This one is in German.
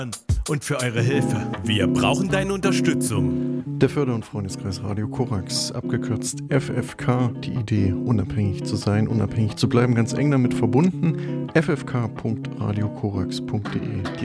und für eure Hilfe. Wir brauchen deine Unterstützung. Der Förder- und Freundeskreis Radio Korax, abgekürzt FFK, die Idee, unabhängig zu sein, unabhängig zu bleiben, ganz eng damit verbunden, ffk.radiokorax.de.